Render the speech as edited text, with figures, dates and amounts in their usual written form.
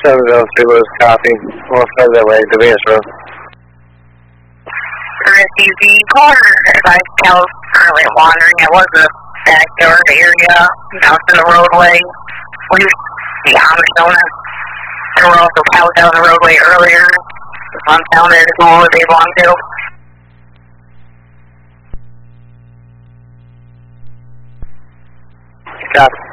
702 was copy. We'll send that way to Venus Road. The corner advice cows currently wandering. It was a backyard area down to the roadway. We used the Arizona. There were also cows down the roadway earlier. I'm down there to go where they belong to. Copy.